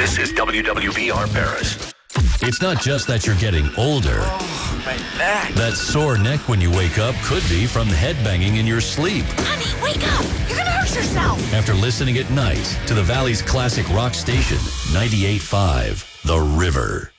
This is WWVR Paris. It's not just that you're getting older. Oh, my neck. That sore neck when you wake up could be from headbanging in your sleep. Honey, wake up! You're gonna hurt yourself! After listening at night to the Valley's classic rock station, 98.5, The River.